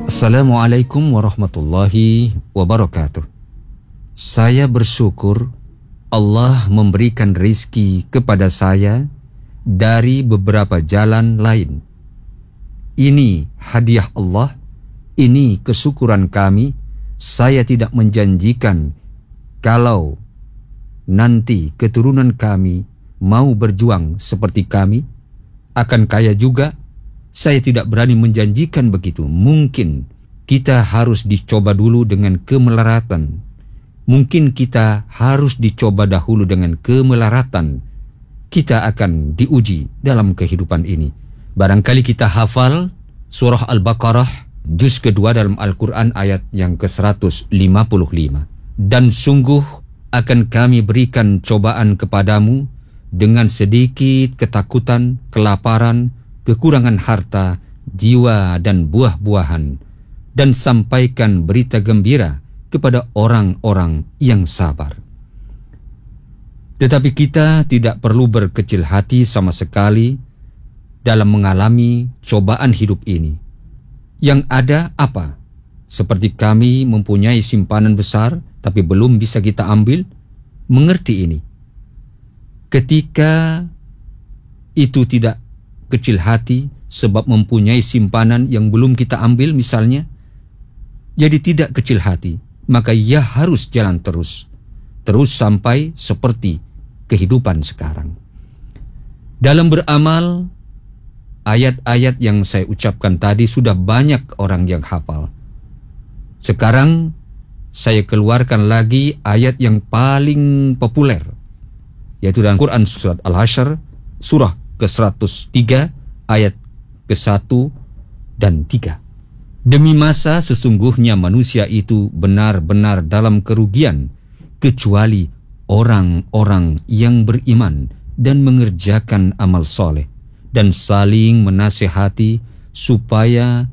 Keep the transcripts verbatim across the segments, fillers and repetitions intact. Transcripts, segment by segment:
Assalamualaikum warahmatullahi wabarakatuh. Saya bersyukur Allah memberikan rizki kepada saya dari beberapa jalan lain. Ini hadiah Allah, ini kesyukuran kami. Saya tidak menjanjikan kalau nanti keturunan kami mau berjuang seperti kami akan kaya juga. Saya tidak berani menjanjikan begitu. Mungkin kita harus dicoba dulu dengan kemelaratan. Mungkin kita harus dicoba dahulu dengan kemelaratan. Kita akan diuji dalam kehidupan ini. Barangkali kita hafal surah Al-Baqarah juz kedua dalam Al-Quran ayat yang ke seratus lima puluh lima. Dan sungguh akan kami berikan cobaan kepadamu dengan sedikit ketakutan, kelaparan, kekurangan harta, jiwa dan buah-buahan, dan sampaikan berita gembira kepada orang-orang yang sabar. Tetapi kita tidak perlu berkecil hati sama sekali dalam mengalami cobaan hidup ini. Yang ada apa? Seperti kami mempunyai simpanan besar tapi belum bisa kita ambil. Mengerti ini. Ketika itu tidak kecil hati sebab mempunyai simpanan yang belum kita ambil misalnya, jadi tidak kecil hati, maka ia harus jalan terus terus sampai seperti kehidupan sekarang. Dalam beramal, ayat-ayat yang saya ucapkan tadi sudah banyak orang yang hafal. Sekarang saya keluarkan lagi ayat yang paling populer, yaitu dalam Quran surat Al-Hasyr surah ke seratus tiga ayat ke satu dan tiga. Demi masa sesungguhnya manusia itu benar-benar dalam kerugian kecuali orang-orang yang beriman dan mengerjakan amal soleh dan saling menasihati supaya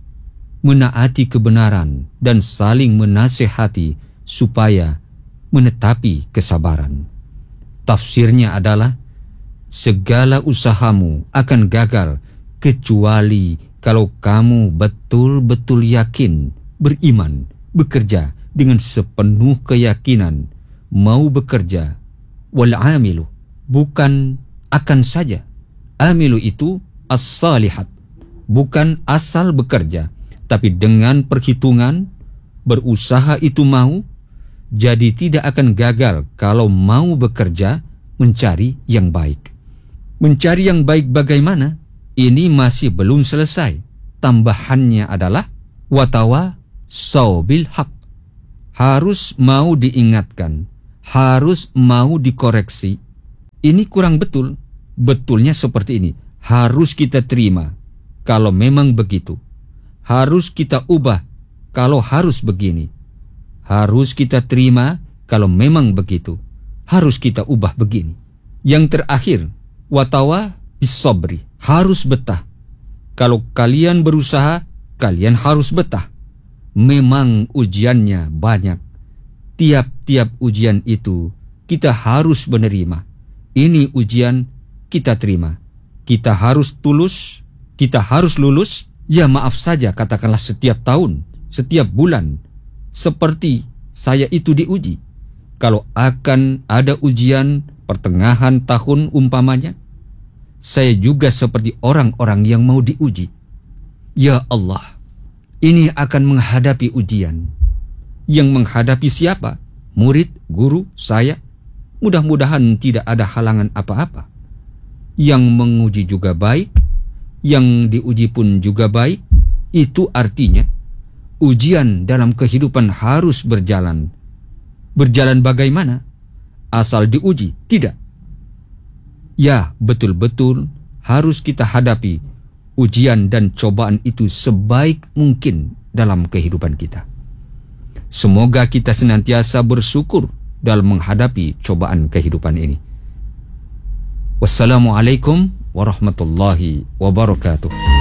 menaati kebenaran dan saling menasihati supaya menetapi kesabaran. Tafsirnya adalah segala usahamu akan gagal kecuali kalau kamu betul-betul yakin, beriman, bekerja dengan sepenuh keyakinan, mau bekerja. Wal amilu, bukan akan saja. Amilu itu as-salihat, bukan asal bekerja, tapi dengan perhitungan, berusaha itu mau, jadi tidak akan gagal kalau mau bekerja mencari yang baik. Mencari yang baik bagaimana? Ini masih belum selesai. Tambahannya adalah watawa saubil haq. Harus mau diingatkan, harus mau dikoreksi. Ini kurang betul. Betulnya seperti ini. Harus kita terima kalau memang begitu. Harus kita ubah kalau harus begini. Harus kita terima kalau memang begitu. Harus kita ubah begini. Yang terakhir, watawa bisobri, harus betah. Kalau kalian berusaha, kalian harus betah. Memang ujiannya banyak. Tiap-tiap ujian itu kita harus menerima. Ini ujian kita terima. Kita harus tulus, kita harus lulus. Ya maaf saja katakanlah setiap tahun, setiap bulan. Seperti saya itu diuji. Kalau akan ada ujian pertengahan tahun umpamanya, saya juga seperti orang-orang yang mau diuji. Ya Allah, ini akan menghadapi ujian. Yang menghadapi siapa? Murid, guru, saya. Mudah-mudahan tidak ada halangan apa-apa. Yang menguji juga baik, yang diuji pun juga baik. Itu artinya ujian dalam kehidupan harus berjalan. Berjalan bagaimana? Asal diuji? Tidak. Ya, betul-betul harus kita hadapi ujian dan cobaan itu sebaik mungkin dalam kehidupan kita. Semoga kita senantiasa bersyukur dalam menghadapi cobaan kehidupan ini. Wassalamualaikum warahmatullahi wabarakatuh.